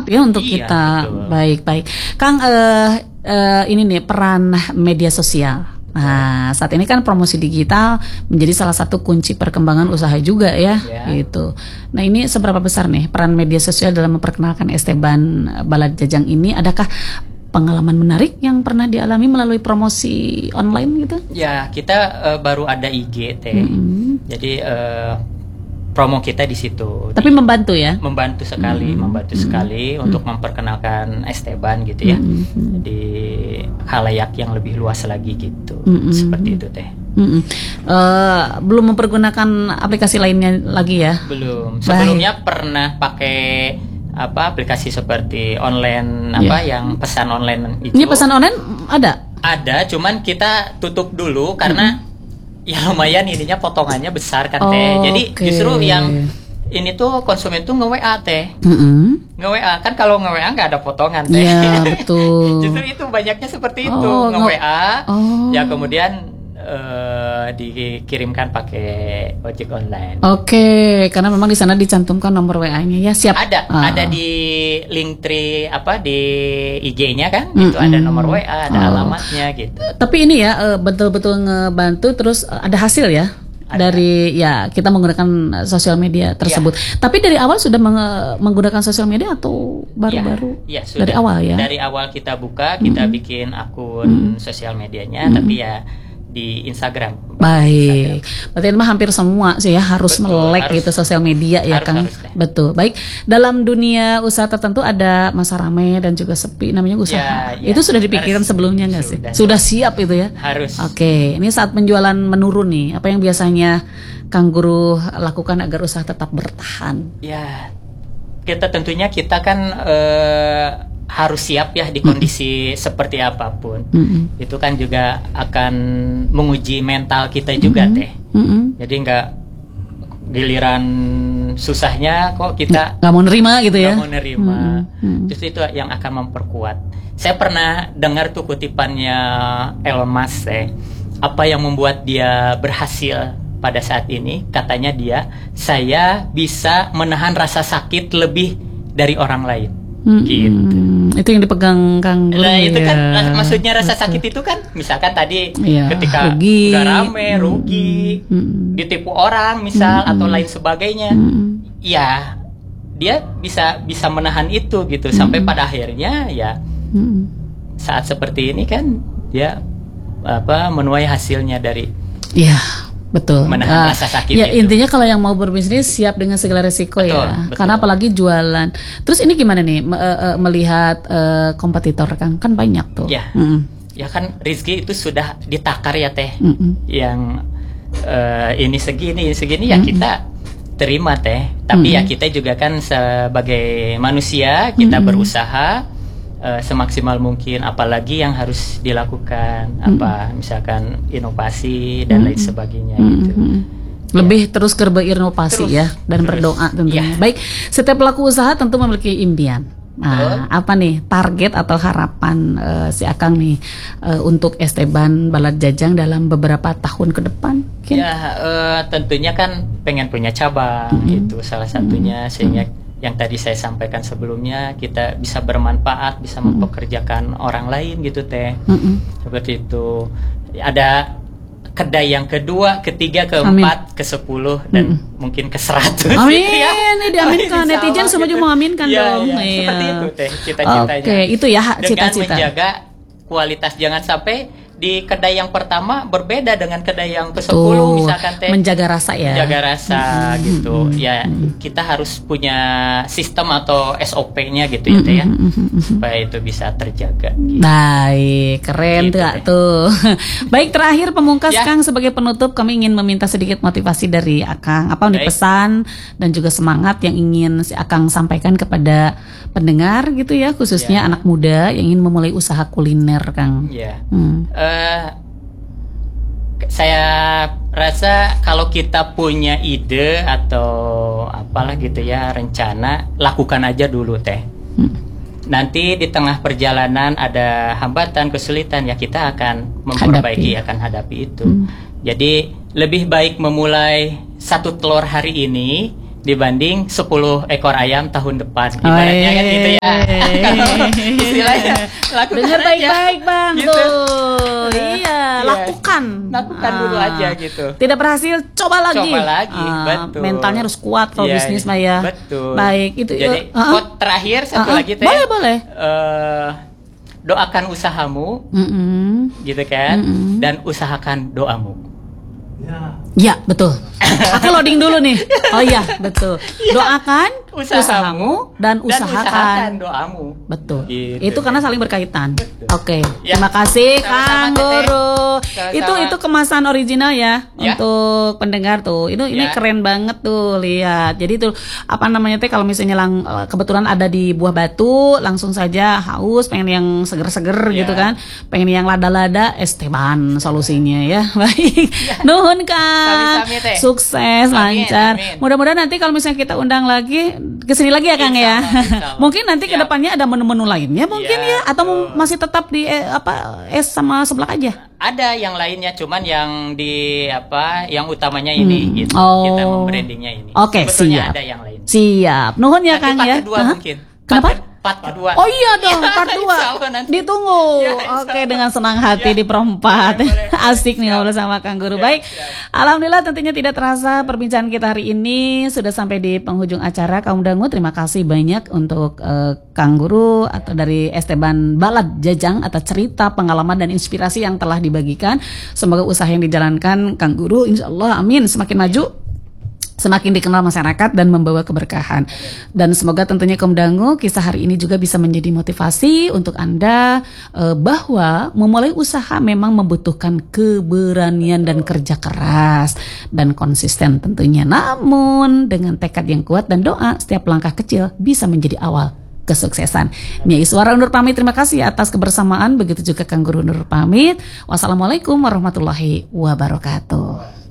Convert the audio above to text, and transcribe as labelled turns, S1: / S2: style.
S1: banget ya untuk kita.
S2: Betul.
S1: Baik. Kang, ini nih peran media sosial. Nah, saat ini kan promosi digital menjadi salah satu kunci perkembangan usaha juga ya, gitu. Nah, ini seberapa besar nih peran media sosial dalam memperkenalkan Esteban Balad Jajang ini? Adakah pengalaman menarik yang pernah dialami melalui promosi online gitu?
S2: Ya, kita baru ada IG teh. Jadi promo kita di situ.
S1: Tapi membantu ya?
S2: Membantu sekali untuk memperkenalkan Esteban gitu ya. Di khalayak yang lebih luas lagi gitu. Seperti itu teh.
S1: Belum mempergunakan aplikasi lainnya lagi ya?
S2: Belum. Sebelumnya pernah pakai aplikasi seperti online yang pesan online itu.
S1: Ini pesan online ada?
S2: Ada, cuman kita tutup dulu karena ya lumayan ininya potongannya besar kan teh. Jadi justru yang ini tuh konsumen tuh nge-WA teh. Nge-WA kan, kalau nge-WA nggak ada potongan teh.
S1: Iya, betul.
S2: Justru itu banyaknya seperti itu, nge-WA. Ya kemudian dikirimkan pakai ojek online.
S1: Karena memang di sana dicantumkan nomor WA-nya ya. Siap.
S2: Ada di link tree di IG-nya kan, itu ada nomor WA, ada alamatnya gitu.
S1: Tapi ini ya betul-betul ngebantu, terus ada hasil ya dari kita menggunakan sosial media tersebut. Tapi dari awal sudah menggunakan sosial media atau baru-baru?
S2: Ya, sudah.
S1: Dari awal ya.
S2: Dari awal kita buka, kita bikin akun sosial medianya, tapi ya di Instagram.
S1: Baik. Berarti mah hampir semua sih ya harus melek gitu sosial media ya Kang. Betul. Baik. Dalam dunia usaha tertentu ada masa ramai dan juga sepi, namanya usaha. Itu sudah dipikirkan sebelumnya nggak sih? Sudah siap itu ya?
S2: Harus.
S1: Ini saat penjualan menurun nih, apa yang biasanya Kang Guru lakukan agar usaha tetap bertahan?
S2: Ya, kita kan harus siap ya di kondisi seperti apapun. Itu kan juga akan menguji mental kita juga teh. Jadi nggak giliran susahnya kok kita
S1: nggak mau nerima gitu ya?
S2: Nggak mau nerima. Justru itu yang akan memperkuat. Saya pernah dengar tuh kutipannya Elon Musk apa yang membuat dia berhasil pada saat ini? Katanya saya bisa menahan rasa sakit lebih dari orang lain. Gitu.
S1: Itu yang dipegang Kang Guru.
S2: Nah, itu kan maksudnya rasa sakit itu kan, misalkan tadi ketika
S1: rugi,
S2: udah rame, rugi, ditipu orang misal atau lain sebagainya. Ya, dia bisa menahan itu gitu sampai pada akhirnya ya saat seperti ini kan dia menuai hasilnya dari betul.
S1: Menahan rasa sakit itu. Intinya kalau yang mau berbisnis siap dengan segala resiko. Betul. Karena apalagi jualan. Terus ini gimana nih melihat kompetitor Kang? Kan banyak tuh.
S2: Ya. Ya kan rezeki itu sudah ditakar ya teh. Yang ini segini ya kita terima teh. Tapi ya kita juga kan sebagai manusia kita berusaha semaksimal mungkin, apalagi yang harus dilakukan misalkan inovasi dan lain sebagainya gitu.
S1: Lebih terus berinovasi dan berdoa tentunya. Baik, setiap pelaku usaha tentu memiliki impian. Nah, apa nih target atau harapan si Akang nih untuk Esteban Balad Jajang dalam beberapa tahun ke depan?
S2: Tentunya kan pengen punya cabang itu salah satunya, sehingga yang tadi saya sampaikan sebelumnya kita bisa bermanfaat, bisa mempekerjakan orang lain gitu teh. Seperti itu. Ada kedai yang kedua, ketiga, keempat, ke-10 dan mungkin ke-100.
S1: Amin. Ini diaminkan, netizen semua juga mengaminkan dong.
S2: Seperti itu teh cita-citanya.
S1: Itu ya cita-cita.
S2: Dengan menjaga kualitas, jangan sampai di kedai yang pertama berbeda dengan kedai yang ke-10 misalkan teh.
S1: Menjaga rasa ya.
S2: Menjaga rasa gitu. Ya, kita harus punya sistem atau SOP-nya gitu ya teh ya. Supaya itu bisa terjaga gitu.
S1: Baik, keren gitu, tuh. Baik, terakhir pemungkas Kang, sebagai penutup kami ingin meminta sedikit motivasi dari Akang. Apa nih pesan dan juga semangat yang ingin si Akang sampaikan kepada pendengar gitu ya, khususnya anak muda yang ingin memulai usaha kuliner Kang.
S2: Saya rasa kalau kita punya ide atau apalah gitu ya, rencana, lakukan aja dulu teh. Nanti di tengah perjalanan ada hambatan, kesulitan, ya kita akan memperbaiki, akan hadapi itu. Jadi lebih baik memulai 1 telur hari ini dibanding 10 ekor ayam tahun depan. Ibaratnya kan gitu ya. Istilahnya lakukan
S1: dengar
S2: aja.
S1: baik-baik Bang
S2: Gitu.
S1: tuh. Iya, lakukan
S2: Dulu aja gitu.
S1: Tidak berhasil, coba lagi.
S2: Betul.
S1: Mentalnya harus kuat kalau
S2: Iya,
S1: bisnis mah ya.
S2: Betul.
S1: Baik, itu.
S2: Jadi quote terakhir satu lagi teh.
S1: Boleh.
S2: Doakan usahamu, gitu kan, dan usahakan doamu.
S1: Ya, betul. Aku loading dulu nih. Oh iya, betul. Doakan usahamu dan usahakan
S2: doamu.
S1: Betul.
S2: Gitu.
S1: Itu karena saling berkaitan.
S2: Betul.
S1: Oke.
S2: Ya.
S1: Terima kasih
S2: Sama-sama,
S1: Kang
S2: Teteh.
S1: Guru.
S2: Sama-sama.
S1: Itu kemasan original ya,
S2: Ya.
S1: untuk pendengar tuh. Ini
S2: Ya.
S1: keren banget tuh, lihat. Jadi tuh apa namanya teh, kalau misalnya kebetulan ada di Buah Batu, langsung saja haus, pengen yang seger-seger
S2: Ya.
S1: gitu kan. Pengen yang lada-lada, es teh ban solusinya ya. Baik. Nuhun Kang.
S2: Sami-sami, Teh.
S1: Sukses,
S2: Amin,
S1: lancar.
S2: amin.
S1: Mudah-mudahan nanti kalau misalnya kita undang lagi kesini lagi ya Kang ya.
S2: Insya Allah.
S1: Mungkin nanti
S2: Siap.
S1: kedepannya ada menu-menu lainnya mungkin
S2: Iya,
S1: ya, atau
S2: betul.
S1: masih tetap di es sama seblak aja.
S2: Ada yang lainnya, cuman yang yang utamanya ini, gitu.
S1: Oh.
S2: Kita membrandingnya ini.
S1: Oke,
S2: Sebetulnya
S1: siap.
S2: ada yang lain.
S1: Siap. Nuhun ya
S2: Nanti
S1: Kang
S2: part
S1: ya.
S2: kedua
S1: Hah?
S2: mungkin.
S1: Kenapa?
S2: Part kedua.
S1: Oh iya dong, part 2.
S2: Insya Allah nanti.
S1: Ditunggu.
S2: Ya, insya
S1: Oke,
S2: Allah.
S1: dengan senang hati
S2: Ya.
S1: di perempat.
S2: Boleh, boleh.
S1: Asik nih ngobrol sama Kang Guru.
S2: Ya,
S1: Baik.
S2: siap.
S1: Alhamdulillah tentunya tidak terasa perbincangan kita hari ini sudah sampai di penghujung acara. Kaum dangu, terima kasih banyak untuk Kang Guru atau dari Esteban Balad Jajang atas cerita, pengalaman dan inspirasi yang telah dibagikan. Semoga usaha yang dijalankan Kang Guru insyaallah amin semakin maju, semakin dikenal masyarakat dan membawa keberkahan. Dan semoga tentunya kaum dangu, kisah hari ini juga bisa menjadi motivasi untuk Anda bahwa memulai usaha memang membutuhkan keberanian dan kerja keras dan konsisten tentunya. Namun dengan tekad yang kuat dan doa, setiap langkah kecil bisa menjadi awal kesuksesan. Nyai Suara undur pamit, terima kasih atas kebersamaan. Begitu juga Kang Guru undur pamit. Wassalamualaikum warahmatullahi wabarakatuh.